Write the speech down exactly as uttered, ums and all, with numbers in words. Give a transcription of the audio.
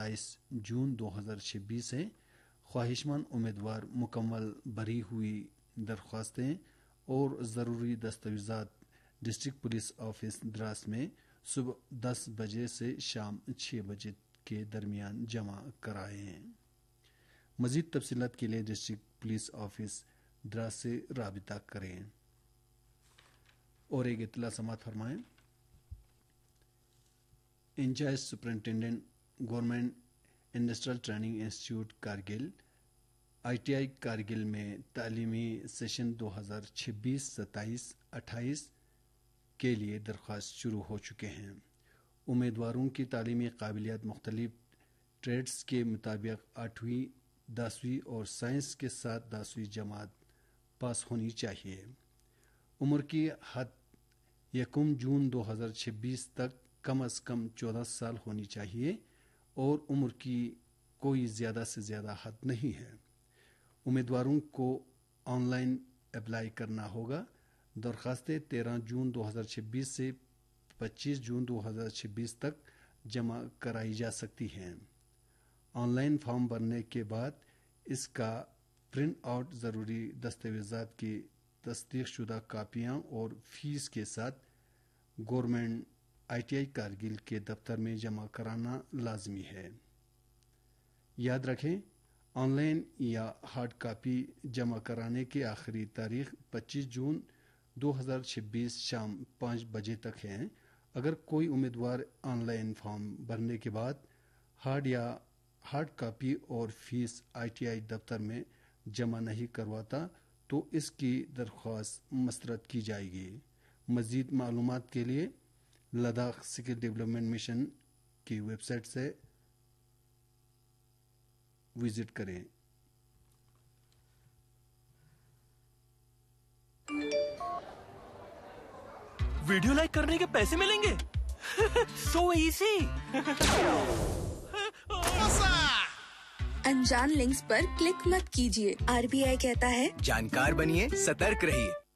ستائیس جون دو ہزار چھبیس ہے۔ خواہشمند امیدوار مکمل بھری ہوئی درخواستیں اور ضروری دستاویزات ڈسٹرکٹ پولیس آفس دراس میں صبح دس بجے سے شام چھ بجے کے درمیان جمع کرائیں۔ مزید تفصیلات کے لیے ڈسٹرکٹ پولیس آفس دراس سے رابطہ کریں۔ اور ایک اطلاع سماعت فرمائیں۔ Incharge superintendent government industrial training institute Kargil I T I Kargil میں تعلیمی سیشن دو ہزار چھبیس ستائیس اٹھائیس کے لیے درخواست شروع ہو چکے ہیں۔ امیدواروں کی تعلیمی قابلیت مختلف ٹریڈز کے مطابق آٹھویں دسویں اور سائنس کے ساتھ دسویں جماعت پاس ہونی چاہیے۔ عمر کی حد یکم جون دو ہزار چھبیس تک کم از کم چودہ سال ہونی چاہیے اور عمر کی کوئی زیادہ سے زیادہ حد نہیں ہے۔ امیدواروں کو آن لائن اپلائی کرنا ہوگا۔ درخواستیں تیرہ جون دو ہزار چھبیس سے پچیس جون دو ہزار چھبیس تک جمع کرائی جا سکتی ہیں۔ آن لائن فارم بھرنے کے بعد اس کا پرنٹ آؤٹ ضروری دستاویزات کی تصدیق شدہ کاپیاں اور فیس کے ساتھ government I T I Kargil کے دفتر میں جمع کرانا لازمی ہے۔ یاد رکھیں، آن لائن یا ہارڈ کاپی جمع کرانے کی آخری تاریخ پچیس جون دو ہزار چھبیس شام پانچ بجے تک ہے۔ اگر کوئی امیدوار آن لائن فارم بھرنے کے بعد ہارڈ یا ہارڈ کاپی اور فیس آئی ٹی آئی دفتر میں جمع نہیں کرواتا تو اس کی درخواست مسترد کی جائے گی۔ مزید معلومات کے لیے لداخ اسکل ڈیولپمنٹ مشن کی ویب سائٹ سے وزٹ کریں۔ ویڈیو لائک کرنے کے پیسے ملیں گے؟ So easy. انجان لنکس پر کلک مت کیجیے۔ آر بی آئی کہتا ہے جانکار بنیے، سترک رہیے۔